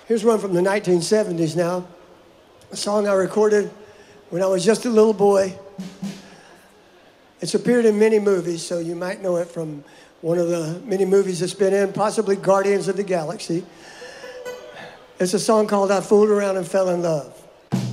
Here's one from the 1970s now. A song I recorded when I was just a little boy. It's appeared in many movies, so you might know it from one of the many movies it's been in, possibly Guardians of the Galaxy. It's a song called I Fooled Around and Fell in Love.